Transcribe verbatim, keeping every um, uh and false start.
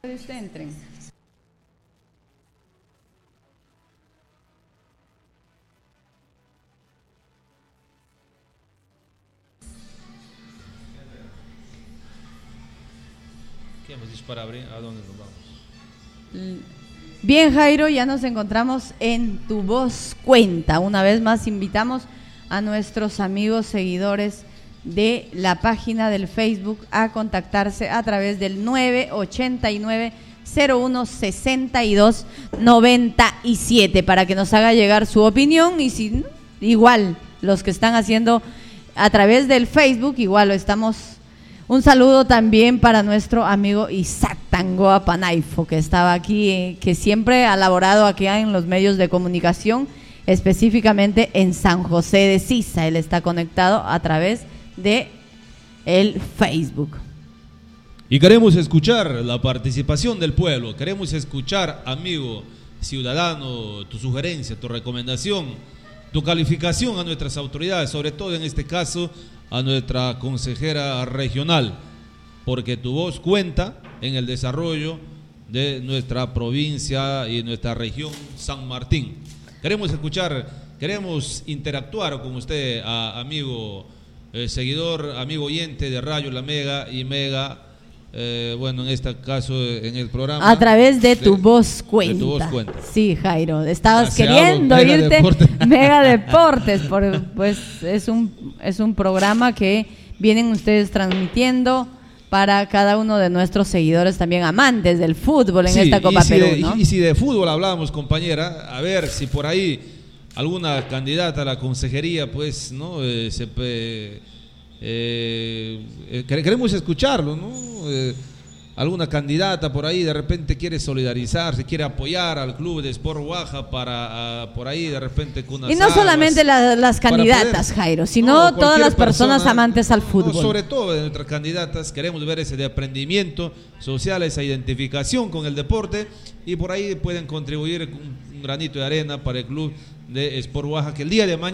Entren. ¿Qué hemos dicho para abrir? ¿A dónde nos vamos? Bien, Jairo, ya nos encontramos en Tu Voz Cuenta. Una vez más invitamos a nuestros amigos seguidores de la página del Facebook a contactarse a través del nueve ochenta y nueve, cero uno, sesenta y dos, noventa y siete para que nos haga llegar su opinión, y si igual los que están haciendo a través del Facebook, igual lo estamos. Un saludo también para nuestro amigo Isaac Tangoa Panaifo, que estaba aquí, eh, que siempre ha laborado aquí en los medios de comunicación, específicamente en San José de Sisa. Él está conectado a través de el Facebook. Y queremos escuchar la participación del pueblo, queremos escuchar, amigo ciudadano, tu sugerencia, tu recomendación, tu calificación a nuestras autoridades, sobre todo en este caso a nuestra consejera regional, porque tu voz cuenta en el desarrollo de nuestra provincia y nuestra región San Martín. Queremos escuchar, queremos interactuar con usted, a, amigo eh, seguidor, amigo oyente de Radio La Mega y Mega. Eh, bueno, en este caso, en el programa a través de Tu de, Voz Cuenta. De Tu Voz Cuenta. Sí, Jairo, estabas Hacia queriendo Mega irte Deportes. Mega Deportes, por, pues es un es un programa que vienen ustedes transmitiendo para cada uno de nuestros seguidores, también amantes del fútbol en Sí, y esta Copa si Perú, de, ¿no? Y si de fútbol hablábamos, compañera, a ver si por ahí alguna candidata a la consejería, pues, ¿no? Eh, se eh, eh, queremos escucharlo, ¿no? Eh, alguna candidata por ahí de repente quiere solidarizarse, quiere apoyar al club de Sport Oaxaca para uh, por ahí de repente con unas Y no aguas, solamente la, las candidatas, poder, Jairo, sino no, todas las personas persona, amantes al no, fútbol. No, sobre todo de nuestras candidatas, queremos ver ese de aprendimiento social, esa identificación con el deporte, y por ahí pueden contribuir un, un granito de arena para el club de Sport Oaxaca, que el día de mañana